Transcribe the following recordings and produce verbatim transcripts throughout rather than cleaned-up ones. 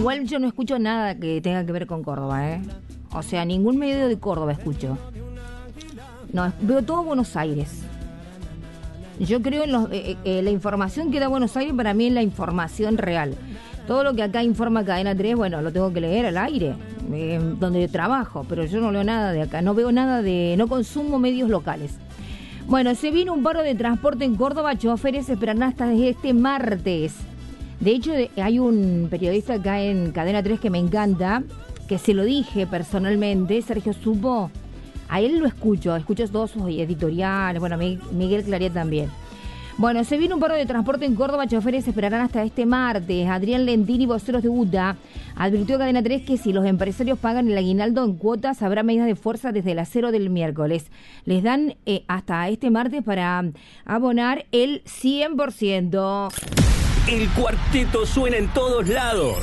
Igual yo no escucho nada que tenga que ver con Córdoba, ¿eh? O sea, ningún medio de Córdoba escucho. No, veo todo Buenos Aires. Yo creo en los, eh, eh, la información que da Buenos Aires para mí es la información real. Todo lo que acá informa Cadena tres, bueno, lo tengo que leer al aire, eh, donde trabajo, pero yo no leo nada de acá, no veo nada de, no consumo medios locales. Bueno, se viene un paro de transporte en Córdoba, choferes esperarán hasta este martes. De hecho, hay un periodista acá en Cadena tres que me encanta, que se lo dije personalmente, Sergio Supo, a él lo escucho, escucho todos sus editoriales, bueno, Miguel Claret también. Bueno, se viene un paro de transporte en Córdoba, choferes esperarán hasta este martes. Adrián Lentini, voceros de U T A, advirtió a Cadena tres que si los empresarios pagan el aguinaldo en cuotas, habrá medidas de fuerza desde las cero del miércoles. Les dan eh, hasta este martes para abonar el cien por ciento. El cuarteto suena en todos lados.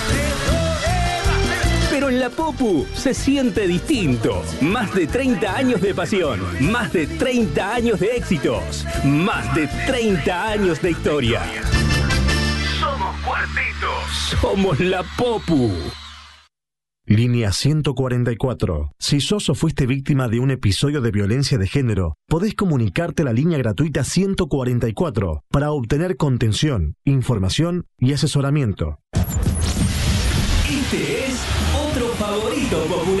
Pero en la Popu se siente distinto. Más de treinta años de pasión, más de treinta años de éxitos, más de treinta años de historia. Somos Cuartetos, somos la Popu. Línea ciento cuarenta y cuatro. Si sos o fuiste víctima de un episodio de violencia de género, podés comunicarte a la línea gratuita ciento cuarenta y cuatro para obtener contención, información y asesoramiento. Este es otro favorito popular.